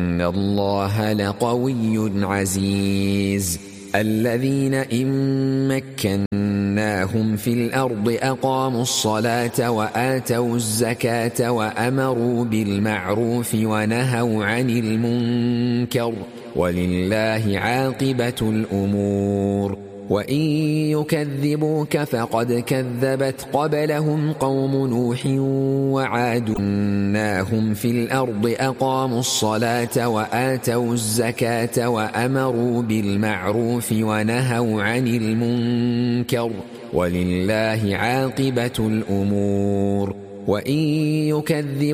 إن الله لقوي عزيز الذين إن مكناهم في الأرض أقاموا الصلاة وآتوا الزكاة وأمروا بالمعروف ونهوا عن المنكر ولله عاقبة الأمور وإن يكذبوك فقد كذبت قبلهم قوم نوح وعاد إنهم في الأرض أقاموا الصلاة وآتوا الزكاة وأمروا بالمعروف ونهوا عن المنكر ولله عاقبة الأمور وإن يكذبوك